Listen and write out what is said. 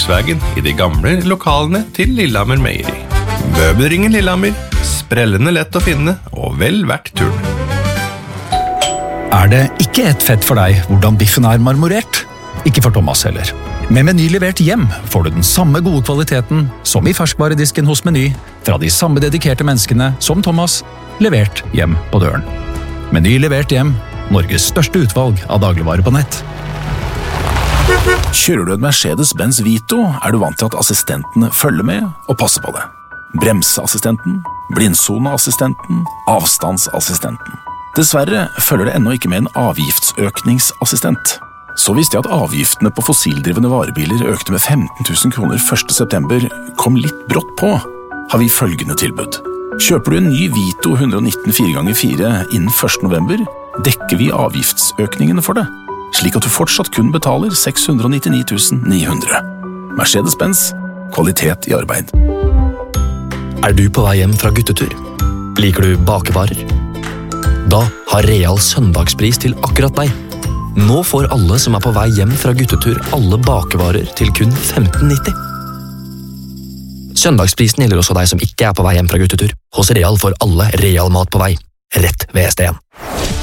Bruksvägen i de gamle lokalene til Lillehammer Meieri. Møbelringen Lillehammer, sprellende lett å finne og vel verdt turen. Det ikke et fett for deg hvordan biffen marmorert? Ikke for Thomas heller. Med Meny levert hjem får du den samme gode kvaliteten som i ferskvaredisken hos Meny, fra de samme dedikerte menneskene som Thomas, levert hjem på døren. Meny levert hjem, Norges største utvalg av dagligvarer på nett. Kjører du et Mercedes-Benz Vito, du vant til at assistentene følger med og passer på det. Bremseassistenten, blindsoneassistenten, avstandsassistenten. Dessverre følger det ennå ikke med en avgiftsøkningsassistent. Så visste jeg at avgiftene på fossildrivende varebiler økte med 15 000 kroner 1. september, kom litt brått på, har vi følgende tilbud. Kjøper du en ny Vito 119 4x4 innen 1. november, dekker vi avgiftsøkningene for det, slik at du fortsatt kun betaler 699 900. Mercedes-Benz, kvalitet i arbeid. Du på vei hjem fra guttetur? Liker du bakevarer? Da har Real søndagspris til akkurat deg. Nå får alle som på vei hjem fra guttetur alle bakevarer til kun 15,90. Søndagsprisen gjelder også deg som ikke på vei hjem fra guttetur. Hos Real får alle Real mat på vei, rett ved SDN.